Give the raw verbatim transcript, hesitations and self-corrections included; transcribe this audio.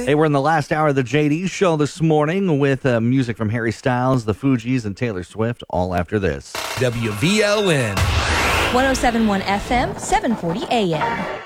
Hey, we're in the last hour of the J D Show this morning with uh, music from Harry Styles, the Fugees, and Taylor Swift, all after this. W V L N. one oh seven point one F M, seven forty A M.